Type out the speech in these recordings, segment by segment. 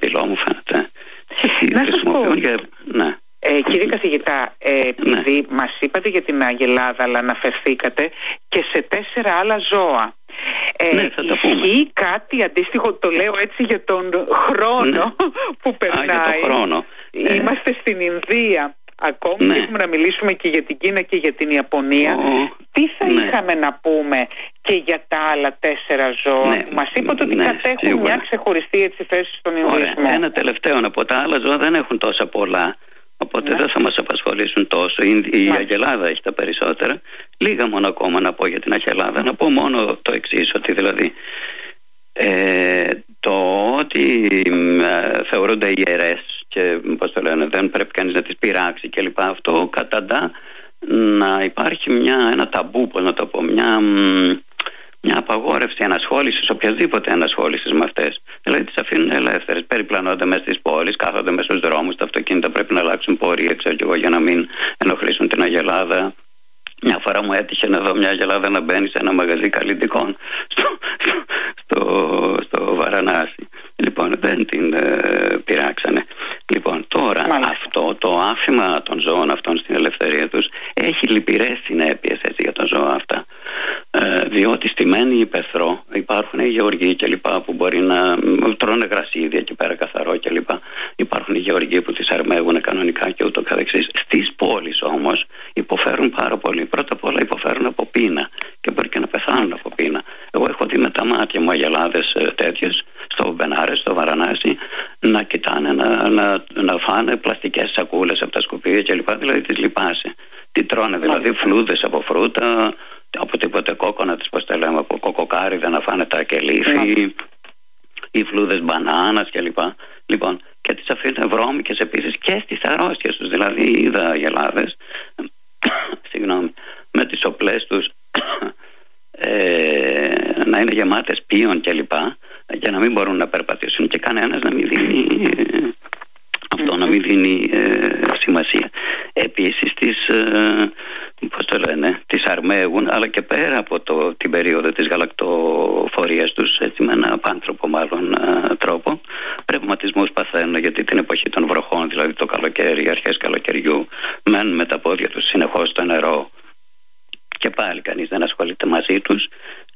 ψηλό μου φαίνεται. Να σας πω, ναι. Κύριε καθηγητά, επειδή μας είπατε για την αγελάδα, αλλά αναφερθήκατε και σε 4 άλλα ζώα. Ισχύει κάτι αντίστοιχο, το λέω έτσι για τον χρόνο που περνάει? Για τον χρόνο. Είμαστε στην Ινδία ακόμη, έχουμε να μιλήσουμε και για την Κίνα και για την Ιαπωνία. Τι θα είχαμε να πούμε και για τα άλλα 4 ζώα? Μας είπατε ότι κατέχουν μια ξεχωριστή έτσι θέση στον Ινδουισμό. Ένα τελευταίο, από τα άλλα ζώα δεν έχουν τόσα πολλά, οπότε δεν θα μας απασχολήσουν τόσο. Η αγελάδα έχει τα περισσότερα. Λίγα μόνο ακόμα να πω για την αγελάδα. Να πω μόνο το εξής, ότι δηλαδή το ότι θεωρούνται ιερές και πώς το λένε, δεν πρέπει κανείς να τις πειράξει και λοιπά, αυτό καταντά να υπάρχει ένα ταμπού, πώς να το πω, μια απαγόρευση ενασχόλησης, οποιασδήποτε ενασχόλησης με αυτές. Δηλαδή τις αφήνουν ελεύθερες, περιπλανώνται μέσα στις πόλεις, κάθονται μέσα στους δρόμους, τα αυτοκίνητα πρέπει να αλλάξουν πορεία, ξέρω και εγώ, για να μην ενοχλήσουν την αγελάδα. Μια φορά μου έτυχε να δω μια αγελάδα να μπαίνει σε ένα μαγαζί καλλιτικών στο Βαρανάσι. Λοιπόν, δεν την πειράξανε. Λοιπόν, τώρα αυτό το άφημα των ζώων αυτών στην ελευθερία τους έχει λυπηρές συνέπειες για τα ζώα αυτά. Διότι στη μένη υπεθρό υπάρχουν οι γεωργοί και λοιπά που μπορεί να τρώνε γρασίδια εκεί πέρα καθαρό και λοιπά. Υπάρχουν οι γεωργοί που τις αρμέγουν κανονικά και ούτω καθεξής. Στις πόλεις όμως υποφέρουν πάρα πολύ. Πρώτα απ' όλα υποφέρουν από πείνα και μπορεί και να πεθάνουν από πείνα. Εγώ έχω δει με τα μάτια μου αγελάδες τέτοιες στο Μπενάρες, στο Βαρανάσι, να κοιτάνε να φάνε πλαστικές σακούλες από τα σκουπίδια και λοιπά, δηλαδή τις λιπάσει. Τι τρώνε δηλαδή? Φλούδες από φρούτα, από τίποτε κόκονα, τις πώς τα λέμε, από κοκοκάριδα να φάνε τα κελίφι, ή φλούδες μπανάνας και λοιπά. Λοιπόν, και τις αφήνουν βρώμικες επίσης και στις αρρώστιες τους. Δηλαδή είδα αγελάδες με τις οπλές τους να είναι γεμάτες πίον και λοιπά, για να μην μπορούν να περπατήσουν και κανένας να μην δίνει να μην δίνει σημασία. Επίσης τις αρμέγουν, αλλά και πέρα από την περίοδο της γαλακτοφορίας τους, έτσι με ένα απάνθρωπο μάλλον τρόπο. Ρευματισμούς παθαίνουν, γιατί την εποχή των βροχών, δηλαδή το καλοκαίρι, αρχές καλοκαιριού, μένουν με τα πόδια τους συνεχώς στο νερό και πάλι κανείς δεν ασχολείται μαζί τους.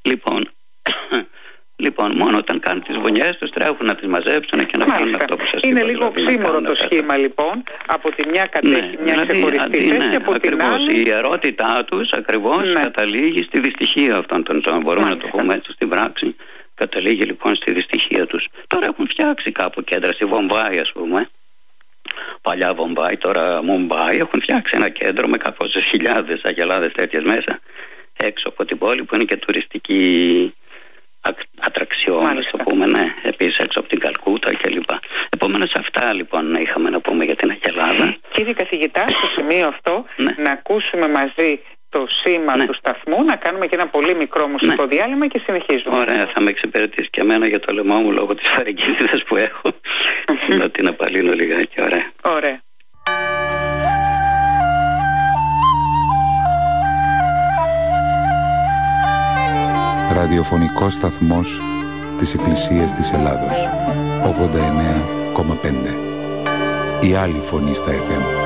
Λοιπόν, μόνο όταν κάνουν τις βουνιές τους τρέχουν να τις μαζέψουν και να κάνουν αυτό που σας είπα. Είναι λίγο οξύμορο το σχήμα λοιπόν. Από τη μια κατέχει μια ξεχωριστή θέση και από την άλλη. Η ιερότητά τους ακριβώς καταλήγει στη δυστυχία αυτών των ζώων. Μπορούμε να το πούμε έτσι στην πράξη. Καταλήγει λοιπόν στη δυστυχία τους. Τώρα έχουν φτιάξει κάπου κέντρα, στη Βομβάη ας πούμε. Παλιά Βομβάη, τώρα Μουμπάι, έχουν φτιάξει ένα κέντρο με κάποιες χιλιάδες αγελάδες τέτοιες μέσα, έξω από την πόλη, που είναι και τουριστική ατραξιόν, ας το πούμε, επίσης έξω από την Καλκούτα κλπ. Επομένως αυτά λοιπόν είχαμε να πούμε για την αγελάδα. Κύριε καθηγητά, στο σημείο αυτό να ακούσουμε μαζί το σήμα του σταθμού, να κάνουμε και ένα πολύ μικρό μουσικό διάλειμμα και συνεχίζουμε. Ωραία, θα με εξυπηρετήσει και εμένα για το λαιμό μου λόγω της φαρικίδας που έχω. Να την απαλύνω λιγάκι, ωραία. Ραδιοφωνικός σταθμός της Εκκλησίας της Ελλάδος, 89,5. Η άλλη φωνή στα FM.